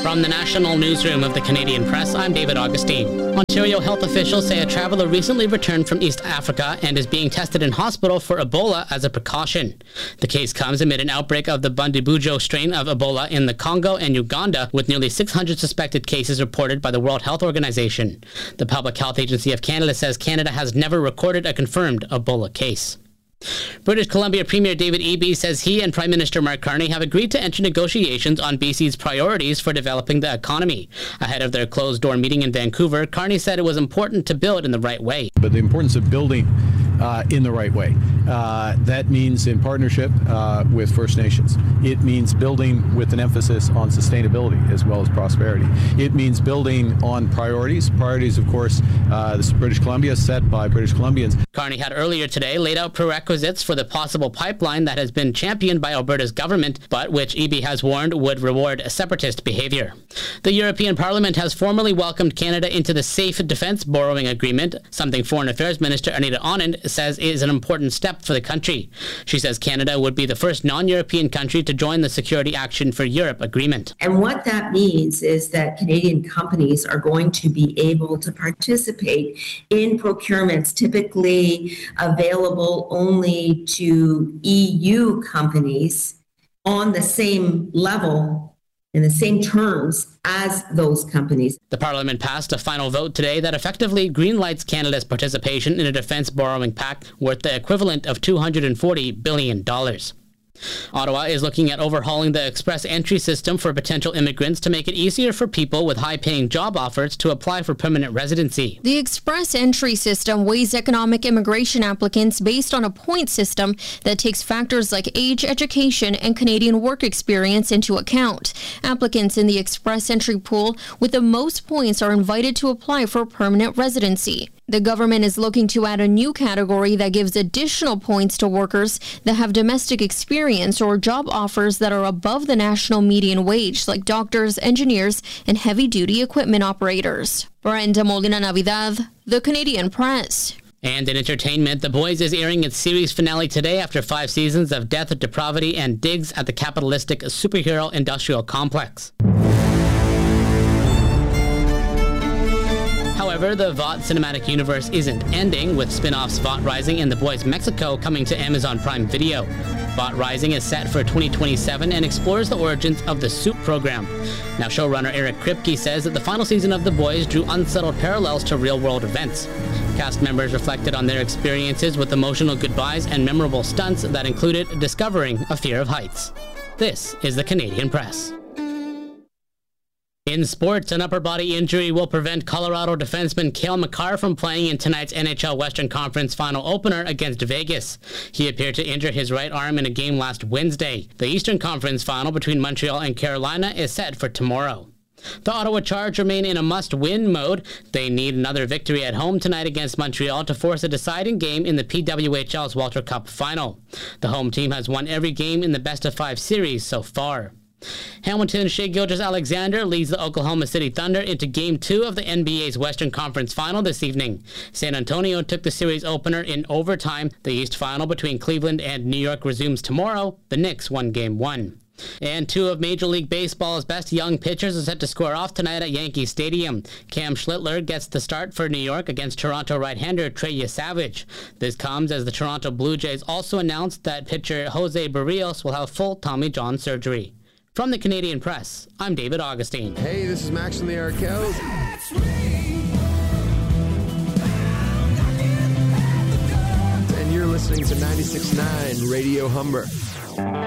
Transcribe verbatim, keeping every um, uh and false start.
From the National Newsroom of the Canadian Press, I'm David Augustine. Ontario health officials say a traveller recently returned from East Africa and is being tested in hospital for Ebola as a precaution. The case comes amid an outbreak of the Bundibugyo strain of Ebola in the Congo and Uganda, with nearly six hundred suspected cases reported by the World Health Organization. The Public Health Agency of Canada says Canada has never recorded a confirmed Ebola case. British Columbia Premier David Eby says he and Prime Minister Mark Carney have agreed to enter negotiations on B C's priorities for developing the economy. Ahead of their closed-door meeting in Vancouver, Carney said it was important to build in the right way. But the importance of building uh, in the right way. Uh, that means in partnership uh, with First Nations. It means building with an emphasis on sustainability as well as prosperity. It means building on priorities. Priorities, of course, uh, this British Columbia set by British Columbians. Carney had earlier today laid out prerequisites for the possible pipeline that has been championed by Alberta's government, but which Eby has warned would reward separatist behavior. The European Parliament has formally welcomed Canada into the Safe Defence Borrowing Agreement, something Foreign Affairs Minister Anita Anand says is an important step for the country. She says Canada would be the first non-European country to join the Security Action for Europe agreement. And what that means is that Canadian companies are going to be able to participate in procurements typically available only to E U companies on the same level, in the same terms as those companies. The Parliament passed a final vote today that effectively greenlights Canada's participation in a defence borrowing pact worth the equivalent of two hundred forty billion dollars. Ottawa is looking at overhauling the express entry system for potential immigrants to make it easier for people with high-paying job offers to apply for permanent residency. The express entry system weighs economic immigration applicants based on a point system that takes factors like age, education, and Canadian work experience into account. Applicants in the express entry pool with the most points are invited to apply for permanent residency. The government is looking to add a new category that gives additional points to workers that have domestic experience or job offers that are above the national median wage, like doctors, engineers, and heavy-duty equipment operators. Brenda Molina Navidad, The Canadian Press. And in entertainment, The Boys is airing its series finale today after five seasons of death, depravity, and digs at the capitalistic superhero industrial complex. However, the V O T cinematic universe isn't ending, with spin-offs V O T Rising and The Boys Mexico coming to Amazon Prime Video. V O T Rising is set for twenty twenty-seven and explores the origins of the Soup program. Now, showrunner Eric Kripke says that the final season of The Boys drew unsettled parallels to real-world events. Cast members reflected on their experiences with emotional goodbyes and memorable stunts that included discovering a fear of heights. This is the Canadian Press. In sports, an upper body injury will prevent Colorado defenseman Cale Makar from playing in tonight's N H L Western Conference final opener against Vegas. He appeared to injure his right arm in a game last Wednesday. The Eastern Conference final between Montreal and Carolina is set for tomorrow. The Ottawa Charge remain in a must-win mode. They need another victory at home tonight against Montreal to force a deciding game in the P W H L's Walter Cup final. The home team has won every game in the best-of-five series so far. Hamilton Shai Gilgeous-Alexander leads the Oklahoma City Thunder into Game two of the N B A's Western Conference Final this evening. San Antonio took the series opener in overtime. The East Final between Cleveland and New York resumes tomorrow. The Knicks won Game one. And two of Major League Baseball's best young pitchers are set to square off tonight at Yankee Stadium. Cam Schlittler gets the start for New York against Toronto right-hander Trey Savage. This comes as the Toronto Blue Jays also announced that pitcher Jose Barrios will have full Tommy John surgery. From the Canadian Press, I'm David Augustine. Hey, this is Max from the Arkells. And you're listening to ninety-six point nine Radio Humber.